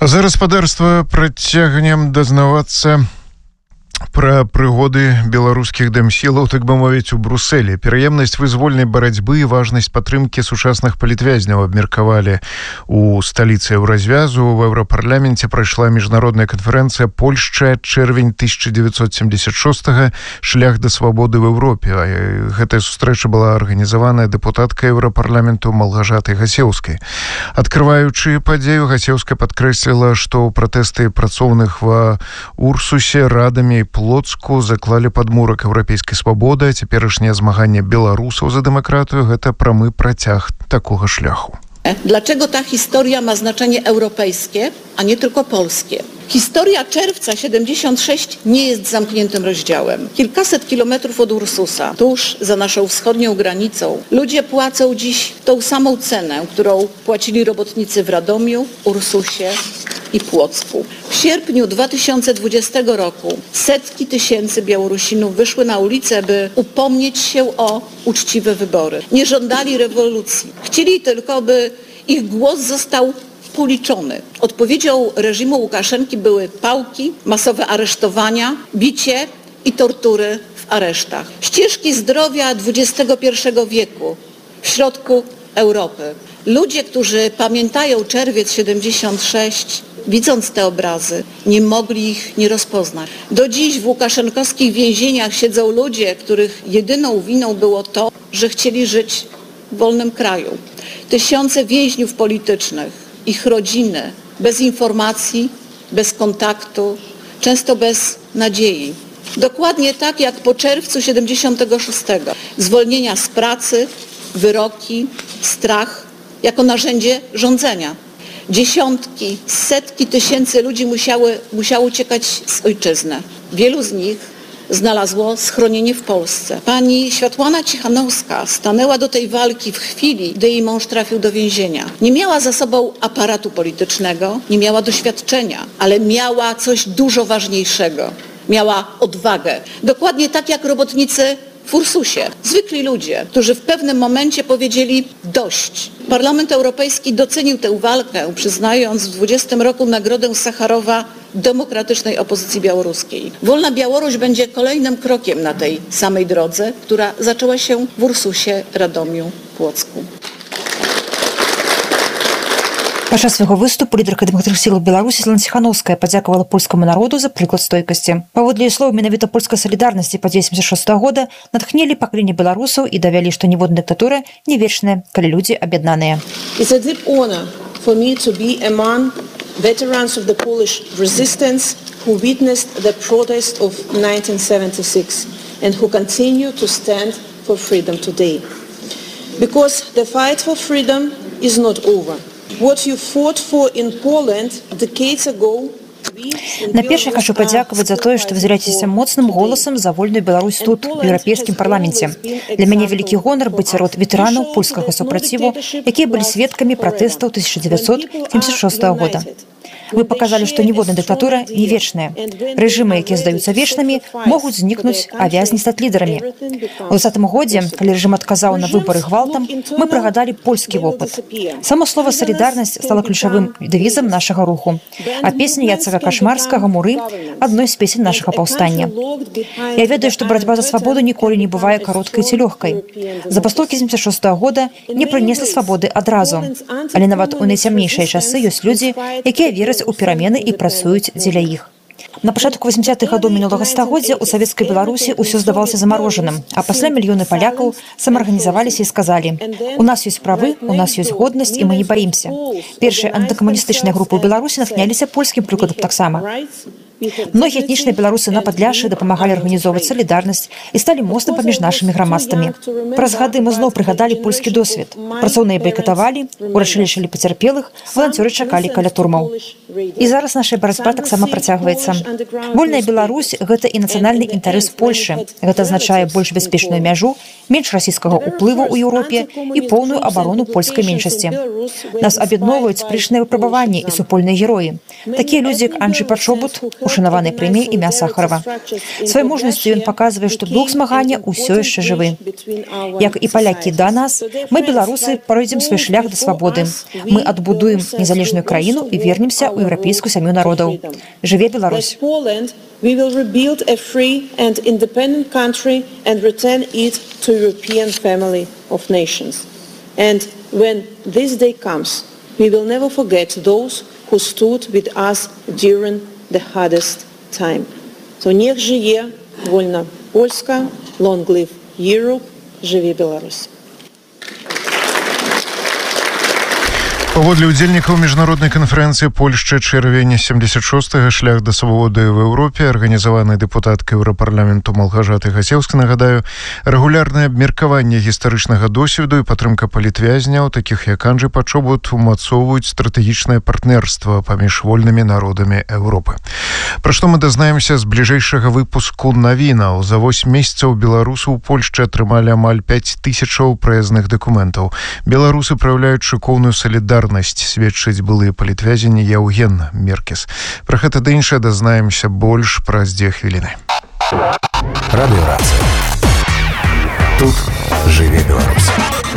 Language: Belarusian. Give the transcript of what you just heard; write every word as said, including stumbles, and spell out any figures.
За гаспадарства працягнем дазнавацца пра прыгоды беларускіх дэмсілаў, так бы мовіць, у Брусэлі. Пераемнасць вызвольнай барацьбы і важнасць падтрымкі сучасных палітвязняў абмеркавалі у сталіцы Еўразвязу. В Еўрапарламенце прайшла міжнародная канферэнцыя «Польшча. Чэрвень тысяча девятьсот семьдесят шестого. Шлях да свабоды в Еўропе». Гэтая сустрэча была арганізаваная дэпутаткай Еўрапарламенту Малгажатай Гасеўскай. Адкрываючы падзею, Гасеўская падкрэсліла, што пратэсты працоўных ва Урсусе, Радамі і Плоцку заклалі падмурак еўрапейскай свабоды, а цяперашняе змаганне беларусаў за дэмакратыю – гэта прамы працяг такога шляху. Dlaczego ta historia ma znaczenie europejskie, a nie tylko polskie? Historia czerwca siedemdziesiąt sześć nie jest zamkniętym rozdziałem. Kilkaset kilometrów od Ursusa, tuż za naszą wschodnią granicą, ludzie płacą dziś tą samą cenę, którą płacili robotnicy w Radomiu, Ursusie i Płocku. W sierpniu dwa tysiące dwudziestego roku setki tysięcy Białorusinów wyszły na ulicę, by upomnieć się o uczciwe wybory. Nie żądali rewolucji. Chcieli tylko, by ich głos został policzony. Odpowiedzią reżimu Łukaszenki były pałki, masowe aresztowania, bicie i tortury w aresztach. Ścieżki zdrowia dwudziestego pierwszego wieku w środku Europy. Ludzie, którzy pamiętają czerwiec siedemdziesiąt sześć, widząc te obrazy, nie mogli ich nie rozpoznać. Do dziś w łukaszenkowskich więzieniach siedzą ludzie, których jedyną winą było to, że chcieli żyć w wolnym kraju. Tysiące więźniów politycznych, ich rodziny, bez informacji, bez kontaktu, często bez nadziei. Dokładnie tak jak po czerwcu siedemdziesiątego szóstego. Zwolnienia z pracy, wyroki, strach jako narzędzie rządzenia. Dziesiątki, setki tysięcy ludzi musiały, musiało uciekać z ojczyzny. Wielu z nich znalazło schronienie w Polsce. Pani Światłana Cichanowska stanęła do tej walki w chwili, gdy jej mąż trafił do więzienia. Nie miała za sobą aparatu politycznego, nie miała doświadczenia, ale miała coś dużo ważniejszego. Miała odwagę. Dokładnie tak jak robotnicy w Ursusie. Zwykli ludzie, którzy w pewnym momencie powiedzieli dość. Parlament Europejski docenił tę walkę, przyznając w dwudziestym roku Nagrodę Sacharowa demokratycznej opozycji białoruskiej. Wolna Białoruś będzie kolejnym krokiem na tej samej drodze, która zaczęła się w Ursusie, Radomiu, Płocku. Падчас свайго выступу лідарка дэмакратычных сілаў Беларусі Святлана Ціханаўская падзякавала польскаму народу за прыклад стойкасці. Паводле яе слоў, менавіта польская салідарнасць і падзеі семьдесят шестого года натхнілі пакаленне беларусаў і давялі, што ніводная дыктатура не вечная, калі людзі аб'яднаныя. It's a deep honor for me to be among veterans of the Polish resistance who witnessed the protest of nineteen seventy-six and who continue to stand for freedom today. Because the fight for freedom is not over. What you fought for in Poland decades ago. Наперш я хочу падзякаваць за тое, што вы з'яўляецеся моцным голасам за вольную Беларусь тут, у Еўрапейскім парламенце. Для мяне вялікі гонар быць сярод ветэранаў польскага супраціву, якія былі сведкамі пратэстаў тысяча девятьсот семьдесят шестого года. Вы показали, что ніводная дыктатура не вечная. Рэжымы, якія здаюцца вечнымі, могуць знікнуць, а вязні стаць лідарамі. У двадцатым годзе, калі рэжым адказаў на выбары гвалтам, мы прыгадалі польскі вопыт. Само слово «солідарнасць» стала ключавым дэвізам нашага руху. А песня Яцека Кашмарскага «Муры» – адной з песень нашага паўстання. Я ведаю, што барацьба за свабоду ніколі не бывае кароткай ці лёгкай. Забастоўкі семьдесят шестого года не прынеслі свабоды адразу. Але нават у найцямнейшыя часы ёсць людзі, якія вераць у перамены і працуюць дзеля іх. На пачатку восьмидесятых гадоў мінулага стагоддзя ў савецкай Беларусі ўсё здавалася замарожаным, а пасля мільёны палякаў самаарганізаваліся і сказалі: «У нас ёсць правы, у нас ёсць годнасць, і мы не баімся». Першыя антыкамуністычныя групы ў Беларусі натхняліся польскім прыкладам таксама. Многія этнічныя беларусы на Падляшшы дапамагалі арганізоўваць салідарнасць і сталі мостам паміж нашымі грамадствамі. Праз гады мы зноў прыгадалі польскі досвед. Працоўныя байкатавалі, урачылішылі пацярпелых, валанцёры чакалі каля турмаў. І зараз наша барацьба таксама працягваецца. Вольная Беларусь – гэта і нацыянальны інтарэс Польшы. Гэта азначае больш бяспечную мяжу, менш расійскага ўплыву ў Еўропе і поўную абарону польскай меншасці. Нас аб'ядноўваюць спрэчныя выпрабаванні і супольныя героі. Такія людзі, як Анджэй Пачобут, ушанаванай прэміяй імя Сахарова. Сваёй мужнасцю ён паказвае, што дух змагання ўсё яшчэ жывы. Як і палякі да нас, мы, беларусы, пройдзем свой шлях да свабоды. Мы адбудуем незалежную краіну і вернемся ў еўрапейскую сям'ю народаў. Жыве Беларусь! We will rebuild a free and independent country and return it to European family of nations. And when this day comes, we will never forget those who stood with us during the hardest time. So niech żyje wolna Polska, long live Europe, żyje Беларусь. Паводле ўдзельнікаў міжнароднай канферэнцыі Польшча чэрвень семьдесят шостага шлях да свабоды в Еўропе, арганізаваны дэпутаткай Еўрапарламенту Малгажатай Гасцеўскай, нагадаю, рэгулярнае абмеркаванне гістарычнага досведу і падтрымка палітвязняў, такіх як Анджэй Пачобут, умацоўваюць стратэгічнае партнерства паміж вольнымі народамі Еўропы. Пра што мы дазнаемся з бліжэйшага выпуску навінаў. За восемь месяцаў беларусы ў Польшчы атрымалі амаль пяць тысячаў праездных дакументаў. Беларусы праяўляюць шыкоўную салідарнасць, сведчыць былы палітвязень Яўген Меркес. Пра гэта ды іншае дазнаемся больш праз дзве хвіліны. Радыёрацыя. Тут жыве Беларусь.